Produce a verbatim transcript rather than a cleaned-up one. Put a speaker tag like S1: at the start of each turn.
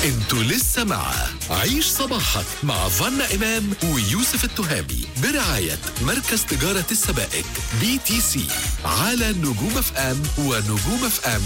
S1: انتوا لسه مع عيش صباحك مع فانا إمام ويوسف التهامي برعاية مركز تجارة السبائك بي تي سي على نجوم اف ام ونجوم اف ام